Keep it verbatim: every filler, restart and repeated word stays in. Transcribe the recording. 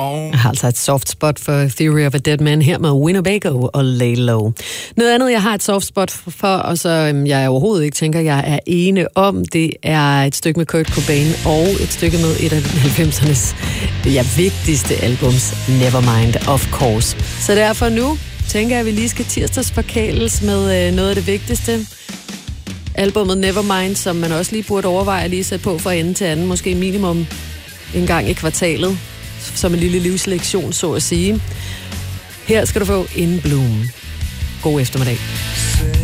Oh. Jeg har altså et soft spot for Theory of a Dead Man her med Winnebago og Lay Low. Noget andet, jeg har et soft spot for, og så øhm, jeg overhovedet ikke tænker, jeg er ene om, det er et stykke med Kurt Cobain og et stykke med et af halvfemsernes ja, vigtigste albums, Nevermind, of course. Så derfor nu tænker jeg, at vi lige skal tirsdagsforkæles med øh, noget af det vigtigste. Albummet Nevermind, som man også lige burde overveje at lige sætte på fra ende til anden, måske minimum en gang i kvartalet, som en lille livslektion, så at sige. Her skal du få In Bloom. God eftermiddag.